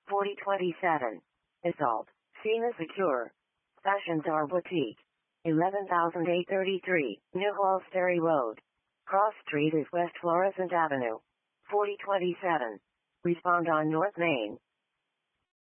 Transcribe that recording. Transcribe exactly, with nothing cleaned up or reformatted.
forty twenty-seven. Assault. Sina Secure. Fashion Czar Boutique. eleven thousand eight hundred thirty-three, New Halsbury Road. Cross Street is West Florissant Avenue. forty twenty-seven. Respond on North Main.